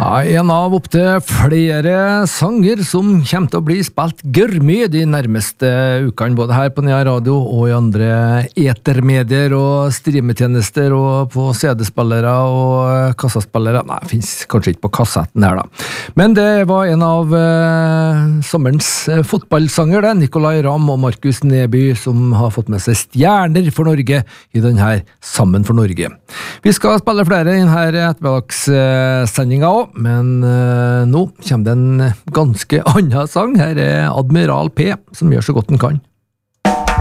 Ja, en av opp til flere sanger som kommer til å bli spilt gørmye de nærmeste ukene, både her på Nea Radio og i andre etermedier og streametjenester og på CD-spillere og kassaspillere. Nei, det finnes kanskje ikke på kassetten her da. Men det var en av sommerens fotballsanger, det, Nicolai Ramm og Markus Neby, som har fått med seg stjerner for Norge i denne Sammen for Norge. Vi skal spille flere i denne ettermiddagssendingen også, men nå kommer det en ganske annen sang. Her er Admiral P, som gjør så godt den kan.